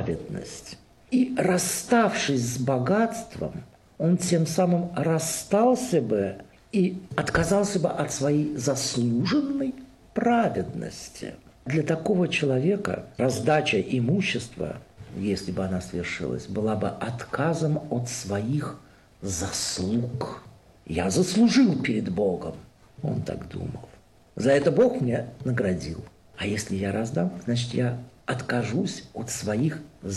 праведность. И расставшись с богатством, он тем самым расстался бы и отказался бы от своей заслуженной праведности. Для такого человека раздача имущества, если бы она свершилась, была бы отказом от своих заслуг. Я заслужил перед Богом, он так думал. За это Бог меня наградил. А если я раздам, значит, я откажусь от своих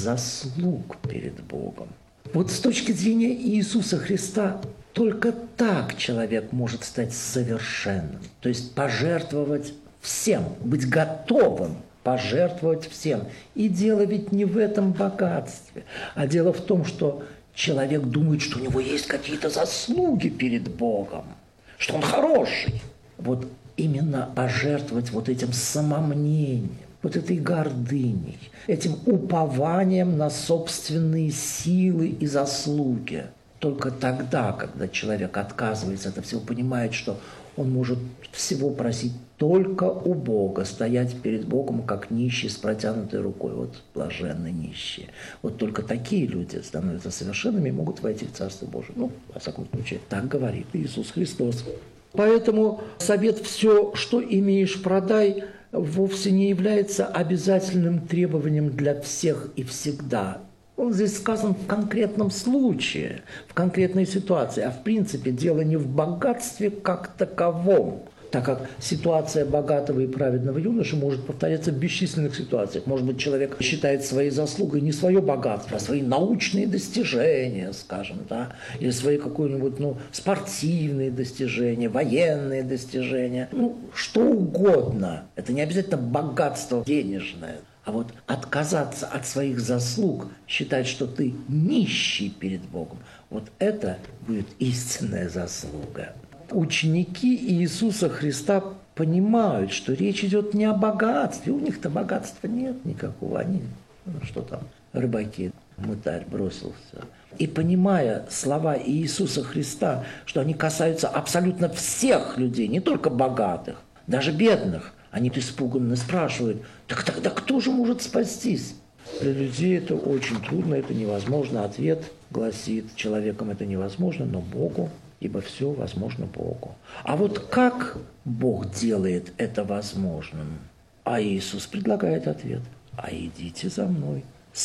заслуг перед Богом. Вот с точки зрения Иисуса Христа, только так человек может стать совершенным. То есть пожертвовать всем, быть готовым пожертвовать всем. И дело ведь не в этом богатстве, а дело в том, что человек думает, что у него есть какие-то заслуги перед Богом, что он хороший. Вот именно пожертвовать вот этим самомнением, вот этой гордыней, этим упованием на собственные силы и заслуги. Только тогда, когда человек отказывается от всего, понимает, что он может всего просить только у Бога, стоять перед Богом как нищий с протянутой рукой. Вот блаженны нищие. Вот только такие люди становятся совершенными и могут войти в Царство Божие. Ну, во всяком случае, так говорит Иисус Христос. Поэтому совет «все, что имеешь, продай» вовсе не является обязательным требованием для всех и всегда. Он здесь сказан в конкретном случае, в конкретной ситуации. А в принципе дело не в богатстве как таковом, так как ситуация богатого и праведного юноши может повторяться в бесчисленных ситуациях. Может быть, человек считает своей заслугой не свое богатство, а свои научные достижения, скажем, да, или свои какие-нибудь спортивные достижения, военные достижения, что угодно. Это не обязательно богатство денежное. А вот отказаться от своих заслуг, считать, что ты нищий перед Богом, вот это будет истинная заслуга. Ученики Иисуса Христа понимают, что речь идет не о богатстве. У них-то богатства нет никакого. Они, что там, рыбаки, мытарь бросился. И понимая слова Иисуса Христа, что они касаются абсолютно всех людей, не только богатых, даже бедных, они испуганно спрашивают: так тогда кто же может спастись? Для людей это очень трудно, это невозможно. Ответ гласит: человеком это невозможно, но Богу, ибо все возможно Богу. А вот как Бог делает это возможным? А Иисус предлагает ответ: а идите за мной,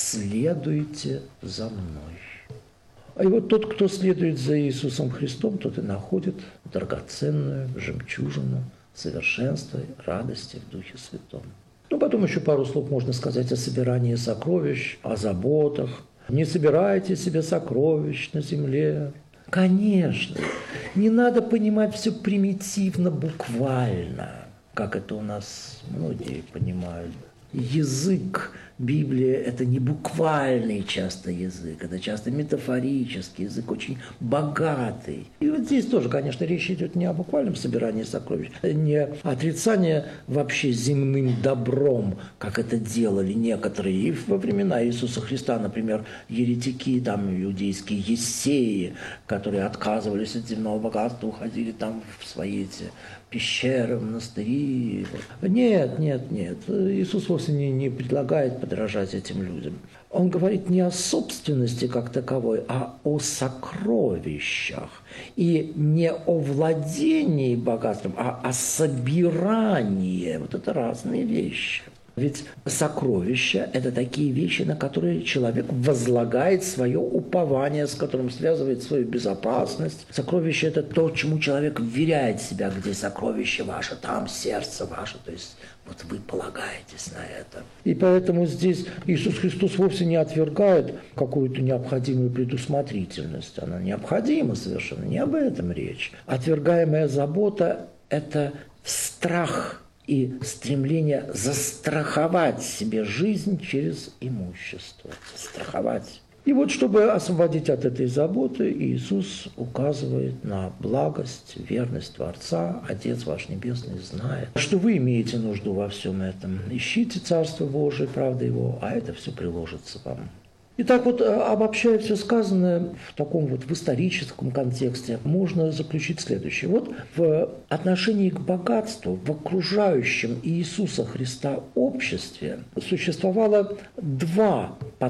следуйте за мной. И вот тот, кто следует за Иисусом Христом, тот и находит драгоценную жемчужину совершенства, радости в Духе Святом. Потом еще пару слов можно сказать о собирании сокровищ, о заботах. Не собирайте себе сокровищ на земле. Конечно, не надо понимать все примитивно, буквально, как это у нас многие понимают. Язык Библии – это не буквальный часто язык, это часто метафорический язык, очень богатый. И вот здесь тоже, конечно, речь идет не о буквальном собирании сокровищ, не отрицание вообще земным добром, как это делали некоторые. И во времена Иисуса Христа, например, еретики, иудейские ессеи, которые отказывались от земного богатства, уходили в свои эти пещеры, монастыри. Нет. Иисус вовсе не предлагает подражать этим людям. Он говорит не о собственности как таковой, а о сокровищах. И не о владении богатством, а о собирании. Вот это разные вещи. Ведь сокровища – это такие вещи, на которые человек возлагает свое упование, с которым связывает свою безопасность. Сокровище – это то, чему человек вверяет себя, где сокровище ваше, там сердце ваше. То есть вот вы полагаетесь на это. И поэтому здесь Иисус Христос вовсе не отвергает какую-то необходимую предусмотрительность. Она необходима совершенно, не об этом речь. Отвергаемая забота – это страх и стремление застраховать себе жизнь через имущество. Застраховать. И вот, чтобы освободить от этой заботы, Иисус указывает на благость, верность Творца. Отец ваш Небесный знает, что вы имеете нужду во всем этом. Ищите Царство Божие, правда Его, а это все приложится вам. Итак, обобщая все сказанное в таком в историческом контексте, можно заключить следующее. Вот в отношении к богатству в окружающем Иисуса Христа обществе существовало два